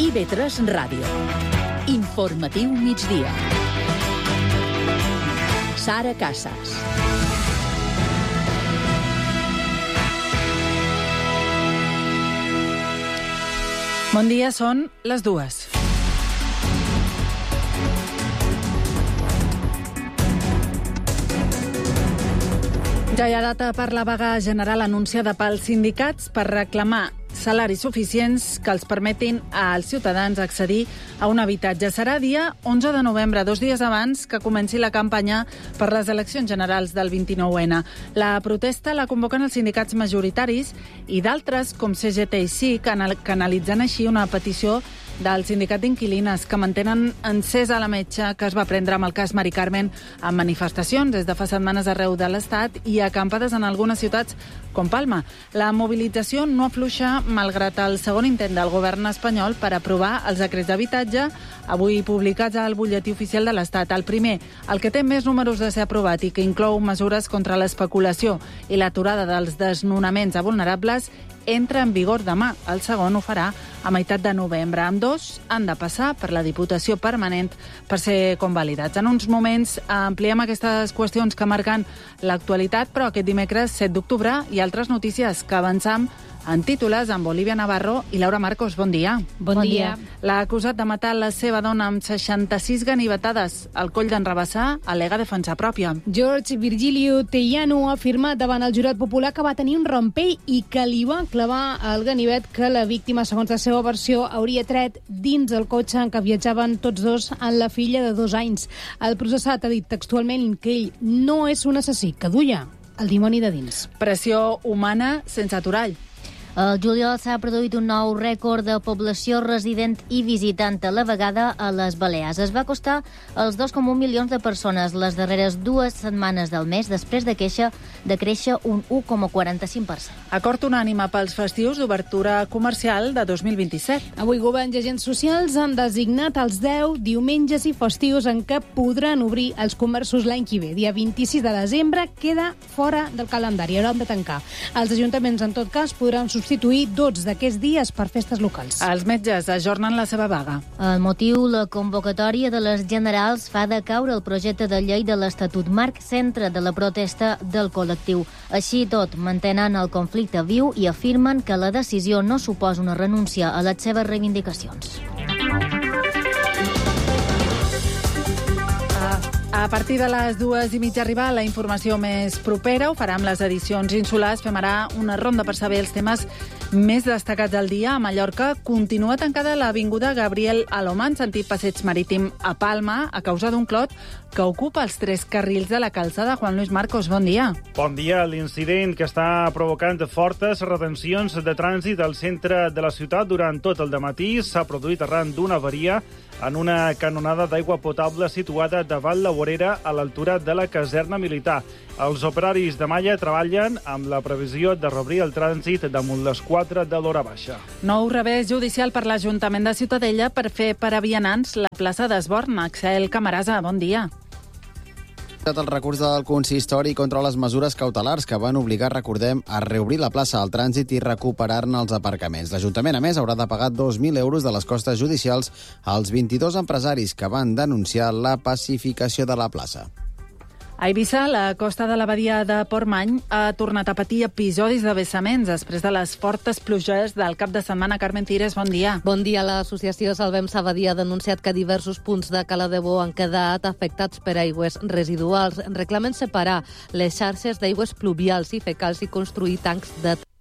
IB3 Ràdio. Informatiu migdia. Sara Casas. Bon dia, són les 2. Ja hi ha data per la vaga general anunciada pels sindicats per reclamar salaris suficients que els permetin als ciutadans accedir a un habitatge. Serà dia 11 de novembre, 2 dies abans que comenci la campanya per les eleccions generals del 29N. La protesta la convoquen els sindicats majoritaris i d'altres, com CGT i SIC, canalitzant així una petició del sindicat d'inquilines que mantenen encesa la metxa que es va prendre amb el cas Mari Carmen amb manifestacions des de fa setmanes arreu de l'Estat i acampades en algunes ciutats com Palma. La mobilització no afluixa malgrat el segon intent del govern espanyol per aprovar els decrets d'habitatge avui publicats al butlletí oficial de l'Estat. El primer, el que té més números de ser aprovat i que inclou mesures contra l'especulació i l'aturada dels desnonaments a vulnerables, entra en vigor demà. El segon ho farà a meitat de novembre. Ambdós han de passar per la Diputació Permanent per ser convalidats. En uns moments ampliem aquestes qüestions que marquen l'actualitat, però aquest dimecres 7 d'octubre hi ha altres notícies que avancem en títolars amb Olivia Navarro i Laura Marcos. Bon dia. Bon dia. L'ha acusat de matar la seva dona amb 66 ganivetades al coll d'en Rabassà, al·lega defensa pròpia. George Virgilio Tellano ha afirmat davant el jurat popular que va tenir un rampell i que li va clavar el ganivet que la víctima, segons la seva versió, hauria tret dins del cotxe en què viatjaven tots dos amb la filla de 2 anys. El processat ha dit textualment que ell no és un assassí, que duia el dimoni de dins. Pressió humana sense aturall. El juliol s'ha produït un nou rècord de població resident i visitant a la vegada a les Balears. Es va acostar als 2,1 milions de persones les darreres 2 setmanes del mes, després de créixer un 1,45%. Acord unànime pels festius d'obertura comercial de 2027. Avui governs i agents socials han designat els 10 diumenges i festius en què podran obrir els comerços l'any que ve. Dia 26 de desembre queda fora del calendari, hauran de tancar. Els ajuntaments, en tot cas, podran substituir 12 d'aquests dies per festes locals. Els metges ajornen la seva vaga. El motiu, la convocatòria de les generals fa decaure el projecte de llei de l'Estatut Marc, centre de la protesta del col·lectiu. Així i tot, mantenen el conflicte viu i afirmen que la decisió no suposa una renúncia a les seves reivindicacions. A partir de les 2:30 arriba la informació més propera. Ho farà amb les edicions insulars. Fem ara una ronda per saber els temes més destacats del dia. A Mallorca continua tancada l'avinguda Gabriel Alomar en sentit passeig marítim a Palma a causa d'un clot que ocupa els 3 carrils de la calçada. Juan Luis Marcos, bon dia. Bon dia. L'incident que està provocant fortes retencions de trànsit al centre de la ciutat durant tot el dematí s'ha produït arran d'una avaria en una canonada d'aigua potable situada davant la vorera a l'altura de la caserna militar. Els operaris de Malla treballen amb la previsió de reobrir el trànsit damunt les 4 de l'hora baixa. Nou revés judicial per l'Ajuntament de Ciutadella per fer per a vianants la plaça d'Esborn. Axel Camarasa, bon dia. El recurs del consistori contra les mesures cautelars que van obligar, recordem, a reobrir la plaça al trànsit i recuperar-ne els aparcaments. L'Ajuntament, a més, haurà de pagar 2.000 euros de les costes judicials als 22 empresaris que van denunciar la pacificació de la plaça. A Eivissa, la costa de la badia de Portmany ha tornat a patir episodis de vessaments després de les fortes pluges del cap de setmana. Carmen Tires, bon dia. Bon dia. L'associació Salvem Sabadia ha denunciat que diversos punts de Caladebó han quedat afectats per aigües residuals. Reclamen separar les xarxes d'aigües pluvials i fecals i construir tancs de